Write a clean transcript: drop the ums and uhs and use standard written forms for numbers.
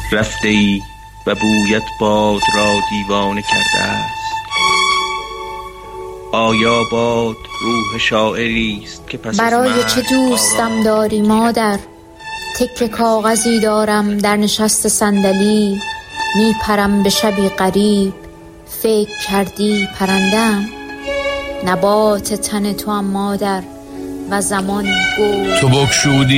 رفته ای و بویت باد را دیوانه کرده است. آیا باد روح شاعری است که پس برای چه دوستم داری مادر؟ تکه کاغذی دارم در نشست صندلی، می پرم به شبی غریب، فکر کردی پرندم؟ نبات تن تو هم مادر و زمان گفت تو بگشودی